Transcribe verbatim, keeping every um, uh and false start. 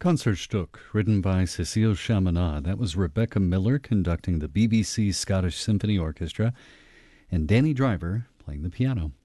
Concertstück, written by Cécile Chaminade. That was Rebecca Miller conducting the B B C Scottish Symphony Orchestra and Danny Driver playing the piano.